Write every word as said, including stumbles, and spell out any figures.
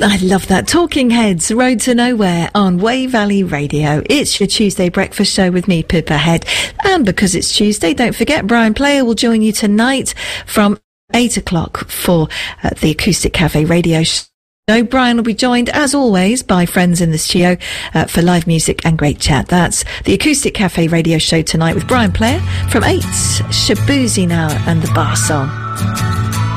I love that. Talking Heads, Road to Nowhere on Way Valley Radio. It's your Tuesday breakfast show with me, Pippa Head. And because it's Tuesday, don't forget, Brian Player will join you tonight from eight o'clock for uh, the Acoustic Cafe radio show. Brian will be joined, as always, by friends in the studio uh, for live music and great chat. That's the Acoustic Cafe radio show tonight with Brian Player from eight. Shaboozey now and the Bar Song.